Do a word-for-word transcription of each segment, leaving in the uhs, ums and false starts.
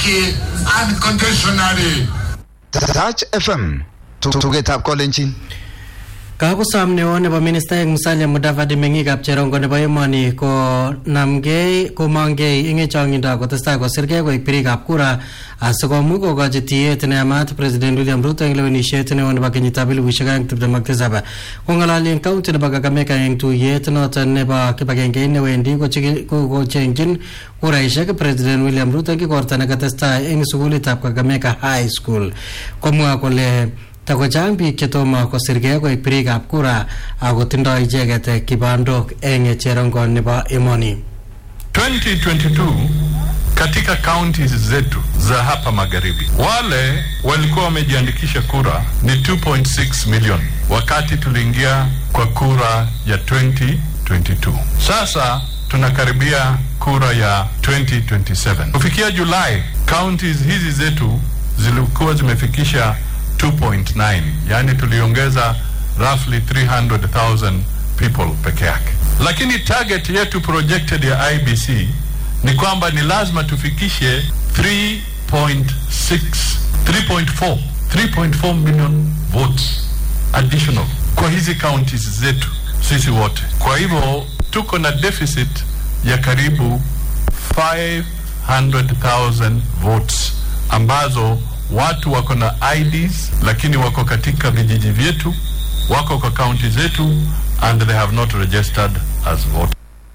Kibaki unconditionally. Touch F M. Tugetab kolenjin. Kakusam neo nebo Minister Musalia Mudavadi mengikab Cherongo nebo emoni ko namgei komongei ing chongindo kotestai kosirgei koik birikab kura asikomuch kokochi tiet neyamat President William Ruto eng lewenisiet neo nebo kenyitab elipusiek aeng tiptem ak tisab. Kong'alali eng kaunti nebo Kakamega eng tuyet noton nebo kibagenge newendi kochengchin kuraisiek President William Ruto eng igorta nekatestai eng sukulitab Kakamega High School. Komwa kole takochang biik chetomo kosirgei koik birikab kura ako tindoi icheket kibandok eng Cherongo nebo emoni. twenty twenty-two katika counties zetu za hapa magharibi wale walikuwa wamejiandikisha kura ni two point six million wakati tuliingia kwa kura ya twenty twenty-two. Sasa tunakaribia kura ya twenty twenty-seven. Kufikia Julai counties hizi zetu zilikuwa zimefikisha two point nine, yani tuliongeza roughly three hundred thousand people peke yake. Lakini target yetu projected ya I B C ni kwamba ni lazima tufikishe three point six, three point four, three point four million votes additional kwa hizi counties zetu sisi wote. Kwa hivyo tuko na deficit ya karibu five hundred thousand votes ambazo watu wako na I Ds lakini wako katika vijiji vyetu, wako kwa county zetu and they have not registered as voters.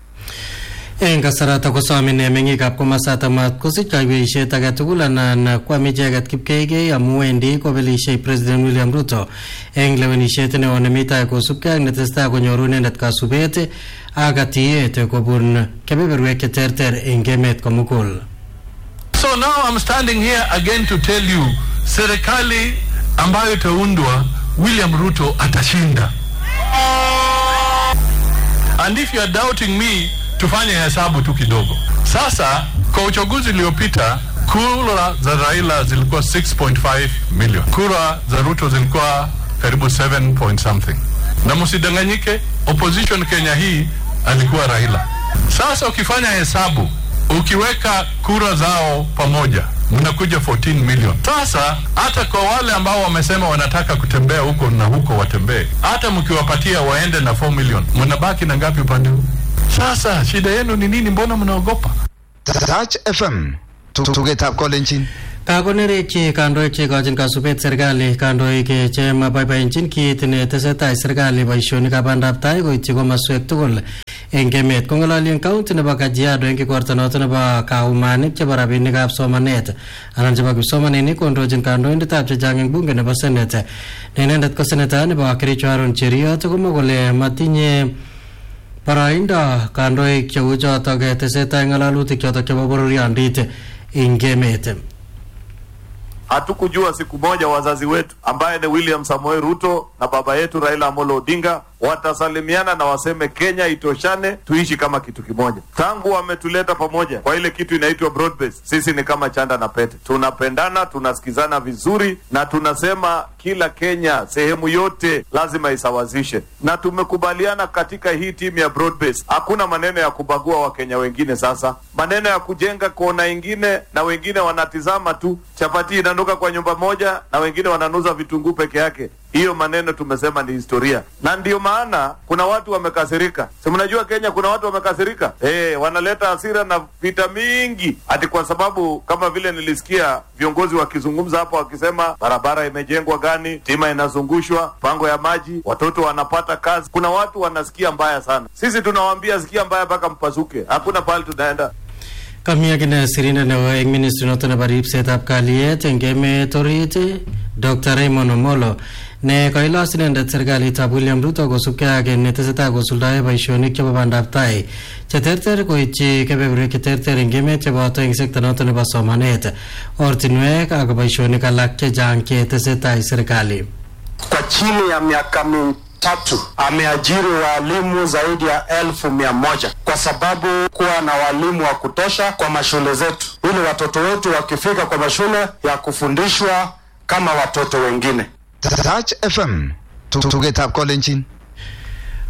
Eng kasarata kosamine mengikab komasata mat kosich kaiweisiet age tugul anan kwam icheket kipkeigei amu wendi kobelisiei President William Ruto eng lewenisiet neo nemi tai kosubkei ak netestai konyoru inendet kasubet ak atiet kobun kebeberwek cheterter eng emet komugul. So now I'm standing here again to tell you serikali ambayo itaundwa William Ruto atashinda. And if you are doubting me, tufanye hesabu tu kidogo. Sasa kwa uchaguzi uliopita kura za Raila zilikuwa six point five million. Kura za Ruto zilikuwa karibu seven point something. Na msidanganyike, opposition Kenya hii alikuwa Raila. Sasa ukifanya hesabu, ukiweka kura zao pamoja mnakuja fourteen million. Sasa hata kwa wale ambao wamesema wanataka kutembea huko na huko watembee, hata mkiwapatia waende na four million, mnabaki na ngapi upande huu? Sasa shida yenu ni nini? Mbona mnaogopa? Touch F M. Tugetab kolenjin. Kakonerekyi kandoik chekochin kasubet serikali kandoik chemaboiboenjin kiit netesetai serikali boisionikab bandab tai koityi komaswek tugul eng emet. Kong'alali eng kaunti nebo Kajiado eng igorta noto nebo kaumanik chebo rabinikab somanet anan chebo kipsomaninik kondochin kandoindetab chechang eng bunge nebo Senate. Ne inendet ko seneta nebo Kericho Aaron Cheriot komwa kole matinye baraindo kandoik cheu chotok tesetai ng'alalutik chotok chebo bororiondit eng emet. Hatukujua siku moja wazazi wetu ambaye ni William Samoei Ruto na baba yetu Raila Amolo Odinga watasalimiana na waseme Kenya itoshane, tuishi kama kitu kimoja. Tangu wametuleta pamoja kwa ile kitu inaitwa broad base, sisi ni kama chanda na pete. Tunapendana, tunasikizana vizuri na tunasema kila Kenya sehemu yote lazima isawazishe. Na tumekubaliana katika hii timu ya broad base, hakuna maneno ya kubagua wa Kenya wengine. Sasa maneno ya kujenga kona ingine na wengine wanatizama tu chapati inanuka kwa nyumba moja na wengine wananuza vitunguu peke yake, hiyo maneno tumesema ni historia. Na ndio maana kuna watu wamekasirika. Si mnajua Kenya kuna watu wamekasirika? Eh, wanaleta hasira na vita mingi ati kwa sababu kama vile nilisikia viongozi wakizungumza hapo wakisema barabara imejengwa gani, tima inazungushwa, pango ya maji, watoto wanapata kazi. Kuna watu wanasikia mbaya sana. Sisi tunawaambia sikia mbaya mpaka mpasuke. Hakuna pale tunaenda. Kamia kina sirina na eng ministry noto na baripsetab kalyet eng emet orit Doctor Raymond Omolo ne kailos inendet serikalitab William Ruto kosubkei ak netesetai kosuldae boisionik chebo bandab tai cheterter koityi kebeberwek cheterter eng emet cheboto eng sekta noto nebo somanet, ortinwek ak boisionik alak chechang chetesetai serikali. Kwa chini ya miaka tatu ameajiri walimu zaidi ya elfu mia moja kwa sababu kuwa na walimu wa kutosha kwa mashule zetu, ili watoto wetu wakifika kwa mashule ya kufundishwa kama watoto wengine. Touch F M. Tugetab kolenjin.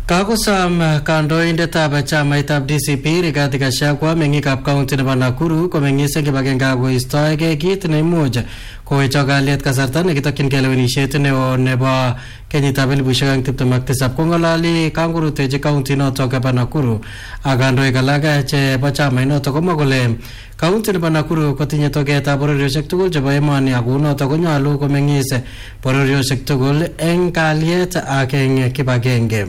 Kakosam kandoindetab chamaitab D C P Rigathi Gachagua meng'ikab county nebo Nakuru komeng'is eng kibagenge koistoegei kit neimuch kowechok kalyet kasarta nekitokyin lewenishet neo nebo kenyitab elibushek aeng tiptem ak tisab. Kong'ololi kangorutechi county notok nebo Nakuru ak kandoik alak chebo chamait notok komwa kole county nebo Nakuru kotinye togetab bororioshek tugul chebo emoni ak kunotok konyolu komeng'is bororioshek tugul eng kalyet ak eng kibagenge.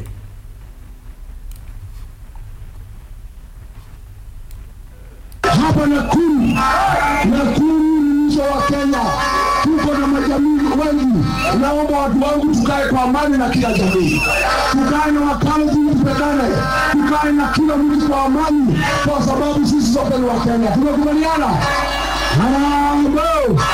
Hapa Nakuru, Nakuru ni mwisho wa Kenya. Tuko na majamii wengi. Naomba watu wangu tukae kwa amani na kila jamii. Tukae na wakazi tupendane. Tukae na kila mtu kwa amani kwa sababu sisi sote ni wa Kenya. Tunakubaliana? Harambee.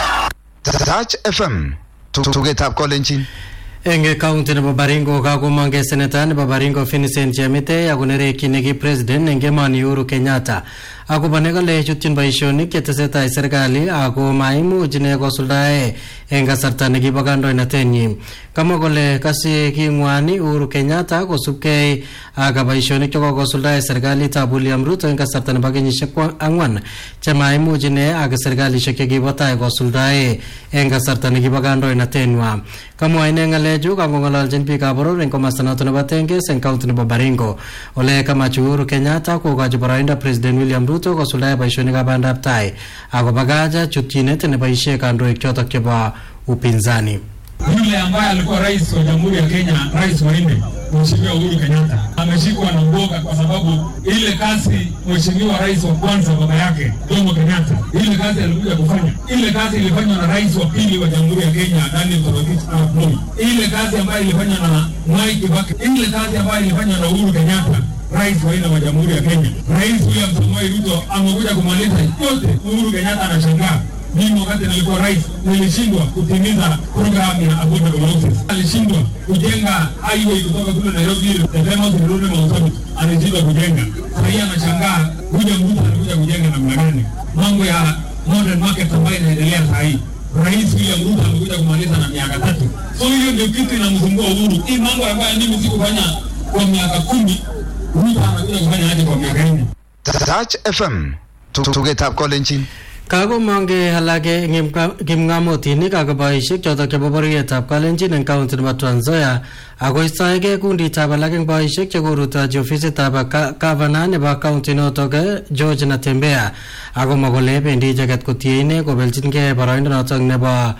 Touch F M. Tugetab kolenjin. Eng county nebo Baringo kakomong'e senator nebo Baringo Vincent Chemite akonerekyi neki president eng emoni Uhuru Kenyatta akobo nekale chutyin boisionik chetesetai serikali ako maimuch ine kosuldae eng kasarta nekibo kandoinatenyi. Kamwa kole kasi king'wani Uhuru Kenyatta kosubkei ak boisionik chekokosuldae serikalitab William Ruto eng kasarta nebo kenyisiek ang'wan chemaimuch ine ak serikalishek chekibo tai kosuldae eng kasarta nekibo kandoinatenwa. Kamwa ine ng'alechu kangong'ololjin biikab boror eng komasta noto nebo Tenges eng county nebo Baringo ole kamach Uhuru Kenyatta kokochi boroindo President William Ruto kosuldae boisionikab bandab tai akobakach chutyinet neboisie kandoik chotok chebo upinzani. Yule ambaye alikuwa rais wa Jamhuri ya Kenya, rais wa nne, Mheshimiwa Uhuru Kenyatta, ameshikwa na uoga kwa sababu ile kazi Mheshimiwa rais wa kwanza baba yake Jomo Kenyatta, ile kazi alikuja kufanya, ile kazi ilifanywa na rais wa pili wa Jamhuri ya Kenya Daniel Toroitich Arap Moi, ile kazi ambayo ilifanywa na Mwai Kibaki, ile kazi ambayo ilifanywa na Uhuru Kenyatta, rais wa nne wa Jamhuri ya Kenya. Rais William Samoei Ruto amekuja kumaliza yote. Uhuru Kenyatta anashangaa, mimi wakati nilikuwa rais nilishindwa kutimiza programu ya affordable housing, alishindwa kujenga highway kutoka kule Nairobi the famous Nairobi Mountain, alishindwa kujenga. Sasa anashangaa kuja mtu anakuja kujenga namna gani? Mambo ya modern market ambayo inaendelea sasa hii, rais William Ruto amekuja kumaliza na miaka tatu. So hiyo ndio kitu inamsumbua Uhuru. Hii mambo ambayo mimi sikufanya kwa miaka kumi, Ruto anakuja kufanya hadi kwa miaka nne. Touch F M. Tugetab kolenjin. Kakomong'e alake kipng'amotinik ak boisiek chotok chebo bororietab Kalenjin eng county nebo Trans Nzoia akoistoegei kunditab alak eng boisiek chekorutochi ofisitab gavana nebo county notok George Natembeya akomwa kole bendi icheket kotie ine kobeljingei boroindo notok nebo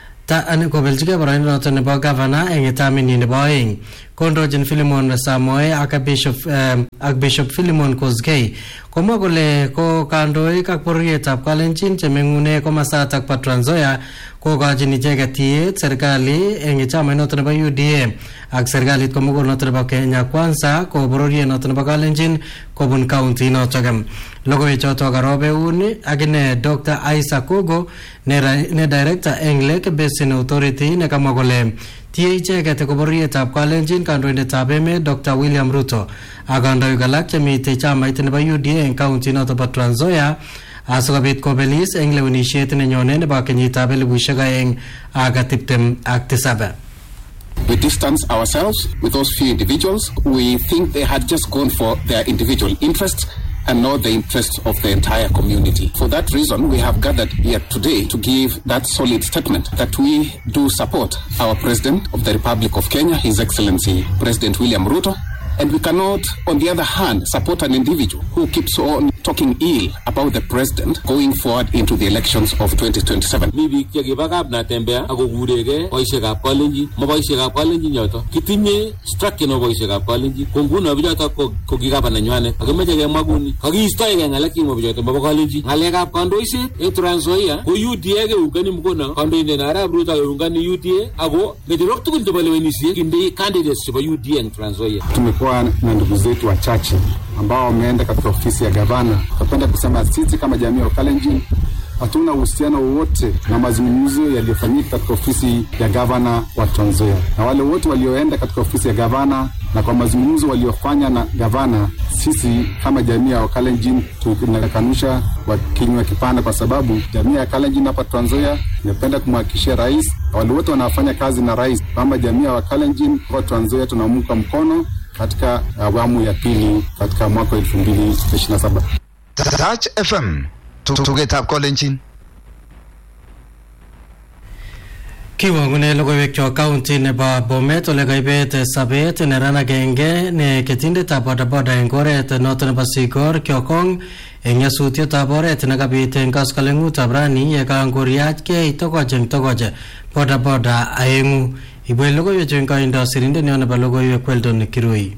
kobeljigei boroindo notok nebo gavana eng taminyi nebo aeng. Kondochin Philemon Samoei ak Bishop um, ak Bishop Philemon Kosgei komwa kole ko kandoik ak bororietab Kalenjin chemeng'une komasatak bo Trans Nzoia kokochin icheket tiet serikali eng chamait noto nebo U D A ak serikalit komugul noto nebo Kenya Kwanza ko bororiet noto nebo Kalenjin kobun county notok. Logoiwek chotok karobeun akine Doctor Isaac Kogo ne, ne director eng Lake Basin Authority ne kamwa kole tie icheket ko bororietab Kalenjin kandoindetab emet Doctor William Ruto ak kandoik alak chemitei chamait nebo U D A eng county noto bo Trans Nzoia asikobit kobelis eng lewenisiet nenyone nebo kenyitab elibushek aeng ak tiptem ak tisab. We distance ourselves with those few individuals. We think they had just gone for their individual interests and not the interests of the entire community. For that reason, we have gathered here today to give that solid statement that we do support our President of the Republic of Kenya, His Excellency President William Ruto, and we cannot, on the other hand, support an individual who keeps on talking ill about the president going forward into the elections of twenty twenty-seven. Bibi chekibakab Natembeya ako kurege boisiekab Kalenjin, mo boisiekab Kalenjin yoto. Kitinye structure no boisiekab Kalenjin. Ko nguno bichoto ko kikaba nenywanet. Akimeche kemwa kuni. Kakiistoe ngalek kimwa bichoto mo Kalenjin. Ngalekab kandoiset e Trans Nzoia ko U D A keungani mkono. Kandoindet Arap Ruto keungani U D A ako ngechorok tugul chebo lewenisiet kindei candidates chebo U D A eng Trans Nzoia. Tumekuwa na ndugu zetu wachache ambao wameenda katika ofisi ya gavana. Napenda kusema sisi kama jamii ya Kalenjin hatuna uhusiano wowote na mazungumzo yaliyofanyika katika ofisi ya gavana wa Trans Nzoia. Na wale wote walioenda katika ofisi ya gavana na kwa mazungumzo waliofanya na gavana, sisi kama jamii ya Kalenjin tunakanusha kwa kinywa kipana, kwa sababu jamii ya Kalenjin hapa Trans Nzoia inapenda kumhakikishia rais, wale wote wanafanya kazi na rais, kama jamii ya Kalenjin kwa Trans Nzoia tunamuunga mkono katika awamu ya pili katika mwaka elfu mbili ishirini na saba. Touch F M tugetab kolenjin. Kiwongune logoiwek cho county nebo Bomet ole kaibet sabet neran agenge ne ketindetab bodaboda eng oret noto nebo Sikor Kyokong eng nyasutietab oret nekabit eng kaskalengutab rani ye kangoriachkei tokoch eng tokoch bodaboda aengu. Ibwe logoiwek eng kaindo sirindet nebo logoiwek Weldon Kirui.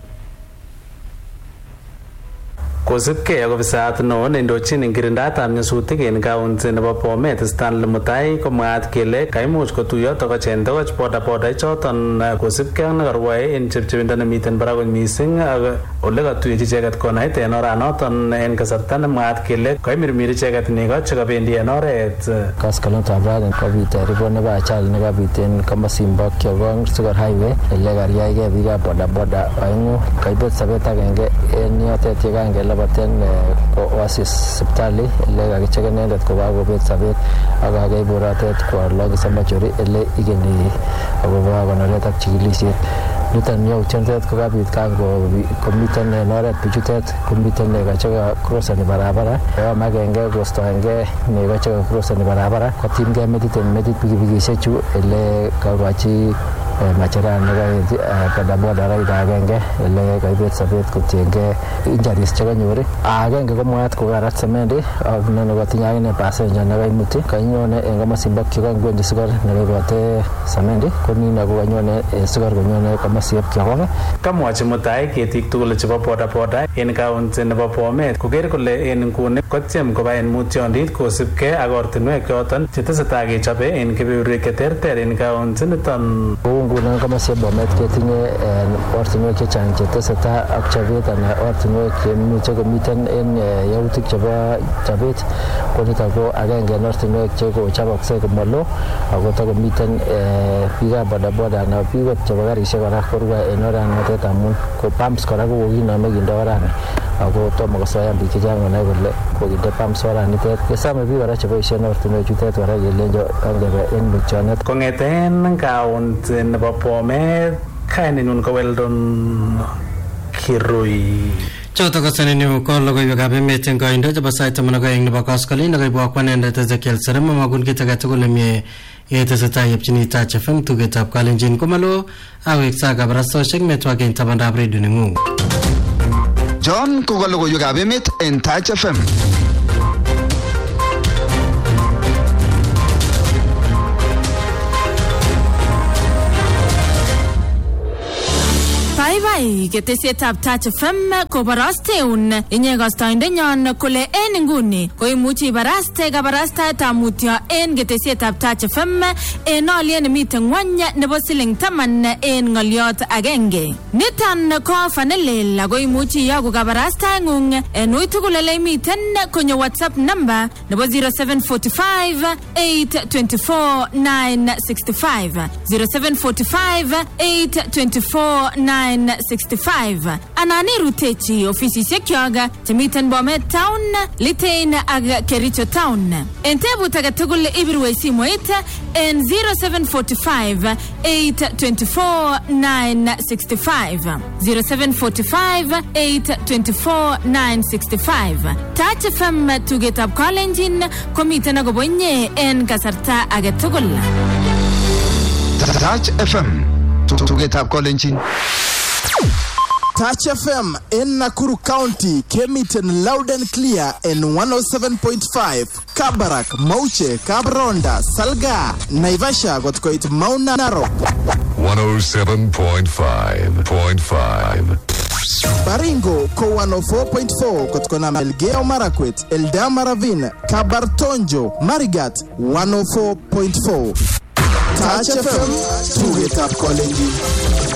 Kosipkei ak ofisat no nendochin eng kirindaetab nyasutik eng county nebo Bomet Stanley Mutai komwaat kele kaimuch kotuiyo tokochen tokoch bodaboda ichoton kosipkei ak nekarwae eng chepchebindo nemiten barak mising ak ole katuiyechi icheket konait eng oranoton eng kasarta nemwaat kele kaimirmir icheket nego chekabendi eng oret. Kaskalengutab rani kobit ripot nebo ajali nekabit eng komosin bo Kyokong Sikor highway ele karyaigei biikab bodaboda aengu kaibet sabet agenge eng yotet yekangele baten ko Oasis sipitali ele kakicheken inendet kokakobet sabet ak kakeib oratet kwa Longisa Samachori ele igeni akobo konoret ak chikilisiet. Niton yautyonet kokabit kango komiten en oret bichutet komiten nego cheka crossani barabara yomakenge kostoenge nego cheka crossani barabara kotimgei metit en metit pikipikishechu ele kakochi macheran nekaiti bodaboda raida agenge ele kaibet sabet kotiengei injuries chekanyor. Agenge komwaat kokarat semendi ak nene kotinye akine passenger nekaimuti kanyone eng komosin bo Kyokong kwendi Sikor nekaibote semendi konino kokanyone Sikor konyone komosib Kyokong. Kamwachi Mutai ketik tugul chebo bodaboda en county nebo Bomet koker kole en nguni kotyem koba en mutyondit kosipkei ak ortinwek choton chetesetai kechobe en kebeberwek cheterter en county niton. Ngunon komosib Bomet ketinye ortinwek chechang chetesetai ak chobet anan ortinwek chemuche komiten en yautik chebo chobet konito ko agenge en ortinwek chekochoboksei komalo ako takomiten biikab bodaboda anan biik chebo karisiek kora korue en oranotet amun ko pumps kora kokinome kinde orani ako tomo kosoyan biik chechang konai kole kokinde pumps oranitet. Kesome biik kora cheboisien ortinwek chutet kora kelenjo angebe en mutyonet. Kong'eten county nebo Bomet kainenyun ko Weldon Kirui. Choto ko sanenyu ko logoiwekab emet eng koindo chebo sait taman ak aeng nebo koskoliny nekaibu kwanendet Ezekiel Serem magun kit age tugul nemie yetesetai yepchini Touch F M tugetab kalenjin komalo aweksa kabarastoshek metwake eng tabandab redio neng'ung. John ko logoiwekab emet eng Touch F M. Bye ketesietab Touch F M kobarasteun inye kastoindenyon kole en nguni koimuchi ibaraste kabarastaetab mutyo en ketesietab Touch F M en olyet nemiten ngwony nebo siling taman en ng'olyot agenge. Niton ko fanelel ako imuchi iyoku kabarastaeng'ung en ui tugul ele imiten konyo WhatsApp number nebo zero seven four five eight two four nine six five zero seven four five eight two four nine six five. Anani rutechi ofisisiek kyoga chemiten Bomet Town, Litein ak Kericho Town. En tebut age tugul ibirwe simoit en zero seven four five eight two four nine six five zero seven four five eight two four nine six five. Touch F M tugetab kalenjin komiten akobo inye en kasarta age tugul. Touch F M tugetab kalenjin. Touch F M in Nakuru County came it in loud and clear in one oh seven point five. Kabarak, Mauche, Kabronda, Salga, Naivasha got quite Mount Narok. one oh seven point five point five. Baringo ko one oh four point four got kona Elgeyo Marakwet, Eldama Ravine, Kabartonjo, Marigat one oh four point four. Touch F M, to get up calling you.